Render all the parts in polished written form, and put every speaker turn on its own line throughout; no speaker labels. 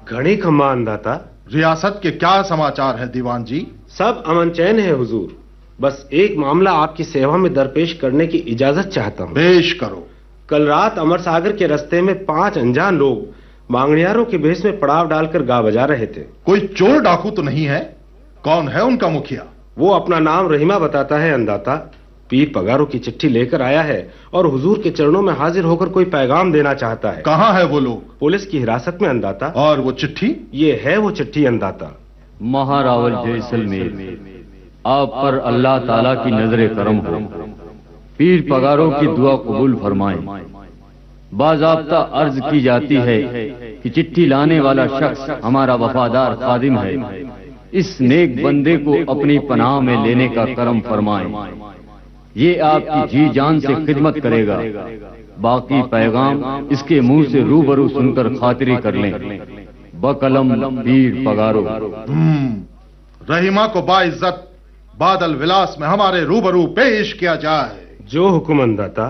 घड़ी खम्मा अंदाता।
रियासत के क्या समाचार है दीवान जी?
सब अमन चैन है हुजूर। बस एक मामला आपकी सेवा में दरपेश करने की इजाजत चाहता हूँ।
पेश करो।
कल रात अमर सागर के रास्ते में 5 अनजान लोग मांगणियारों के भेष में पड़ाव डालकर गा बजा रहे थे।
कोई चोर डाकू तो नहीं है? कौन है उनका मुखिया?
वो अपना नाम रहीमा बताता है अंदाता। पीर पगारों की चिट्ठी लेकर आया है और हुजूर के चरणों में हाजिर होकर कोई पैगाम देना चाहता है।
कहाँ है वो लोग?
पुलिस की हिरासत में अंदाता।
और वो चिट्ठी?
ये है वो चिट्ठी अंदाता।
महारावल जैसलमेर, आप पर अल्लाह ताला की नजरे करम हो। पीर पगारों की दुआ कबूल फरमाएं। बाज़ाब्ता अर्ज की जाती है कि चिट्ठी लाने वाला शख्स हमारा वफादार खादिम है। इस नेक बंदे को अपनी पनाह में लेने का करम फरमाएं। ये आपकी जी जान से खिदमत करेगा। बाकी पैगाम इसके मुंह से रूबरू सुनकर खातिरी कर लें। बकलम पीर पगारो।
रहीमा को बाइज्जत बादल विलास में हमारे रूबरू पेश किया जाए।
जो हुक्म अंदाता।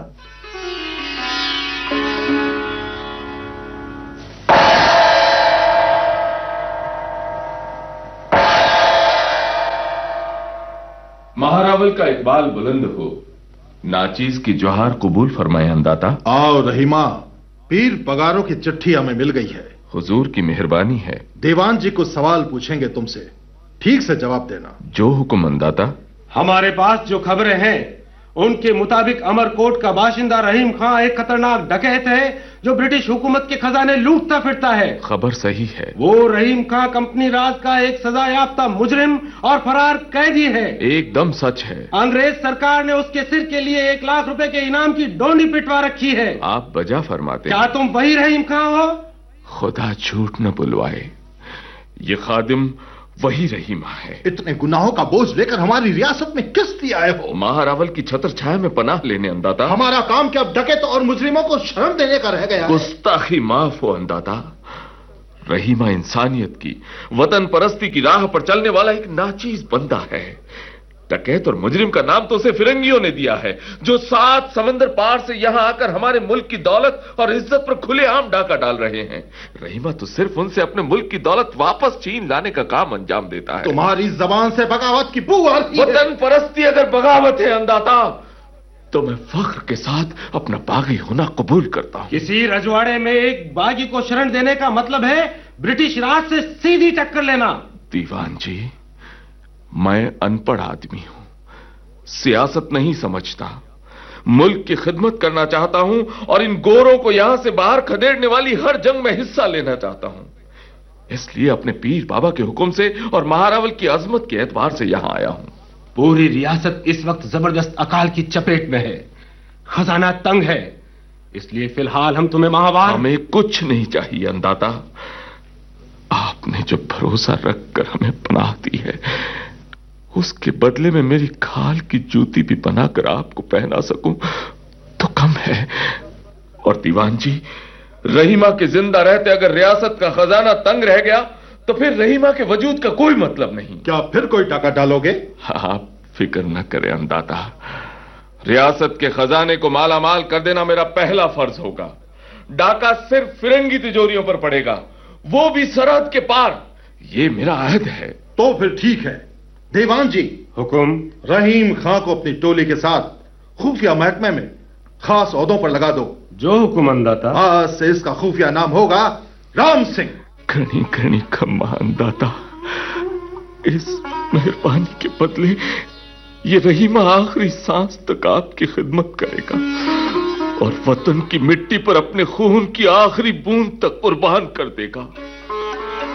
महारावल का इकबाल बुलंद हो। नाचीज की जोहार कबूल फरमाए अंदाता।
आओ रहीमा, पीर पगारों की चिट्ठी हमें मिल गई है।
हुजूर की मेहरबानी है।
दीवान जी कुछ सवाल पूछेंगे तुमसे, ठीक से जवाब देना।
जो हुक्म अंदाता।
हमारे पास जो खबरें हैं उनके मुताबिक अमरकोट का बाशिंदा रहीम खां एक खतरनाक डकैत है जो ब्रिटिश हुकूमत के खजाने लूटता फिरता है।
खबर सही है।
वो रहीम खां कंपनी राज का एक सजा याफ्ता मुजरिम और फरार कैदी है।
एकदम सच है।
अंग्रेज सरकार ने उसके सिर के लिए 1 लाख रुपए के इनाम की डोनी पिटवा रखी है।
आप बजा फरमाते।
क्या तुम वही रहीम खां हो?
खुदा झूठ न बुलवाए, ये खादिम वही रहीमा है।
इतने गुनाहों का बोझ लेकर हमारी रियासत में किस लिए आए हो?
महारावल की छत्र छाया में पनाह लेने अंदाता।
हमारा काम क्या डकैत और मुजरिमों को शरण देने का रह गया?
गुस्ताखी माफ हो अंदाता। रहीमा इंसानियत की, वतन परस्ती की राह पर चलने वाला एक नाचीज बंदा है। डकैत और मुजरिम का नाम तो उसे फिरंगियों ने दिया है, जो 7 समंदर पार से यहां आकर हमारे मुल्क की दौलत और इज्जत पर खुलेआम डाका डाल रहे हैं। रहीमा तो सिर्फ उनसे अपने मुल्क की दौलत वापस छीन लाने का काम अंजाम देता है।
तुम्हारी जबान से बगावत की बू आ रही है।
वतन परस्ती अगर बगावत है अंदाता, तो मैं फख्र के साथ अपना बागी होना कबूल करता हूं।
किसी रजवाड़े में एक बागी को शरण देने का मतलब है ब्रिटिश राज से सीधी टक्कर लेना।
दीवान जी, मैं अनपढ़ आदमी हूं, सियासत नहीं समझता, मुल्क की खिदमत करना चाहता हूं और इन गोरों को यहां से बाहर खदेड़ने वाली हर जंग में हिस्सा लेना चाहता हूं। इसलिए अपने पीर बाबा के हुक्म से और महारावल की अजमत के एतबार से यहां आया हूं।
पूरी रियासत इस वक्त जबरदस्त अकाल की चपेट में है, खजाना तंग है, इसलिए फिलहाल हम तुम्हें माहवार।
हमें कुछ नहीं चाहिए अंदाता। आपने जो भरोसा रखकर हमें पनाह दी है, उसके बदले में मेरी खाल की जूती भी बनाकर आपको पहना सकूं तो कम है। और दीवान जी, रहीमा के जिंदा रहते अगर रियासत का खजाना तंग रह गया तो फिर रहीमा के वजूद का कोई मतलब नहीं।
क्या फिर कोई टाका डालोगे?
आप फिक्र न करें अंदाता, रियासत के खजाने को मालामाल कर देना मेरा पहला फर्ज होगा। डाका सिर्फ फिरंगी तिजोरियों पर पड़ेगा, वो भी सरहद के पार। ये मेरा अहद है।
तो फिर ठीक है। दीवान जी,
हुक्म।
रहीम खां को अपनी टोली के साथ खुफिया महकमे में खास ओहदों पर लगा दो।
जो हुक्म अंदाता।
आज से इसका खुफिया नाम होगा राम सिंह।
घनी घनी खम्मा अंदाता, इस मेहरबानी के बदले ये रहीमा आखिरी सांस तक आपकी खिदमत करेगा और वतन की मिट्टी पर अपने खून की आखिरी बूंद तक कुर्बान कर देगा।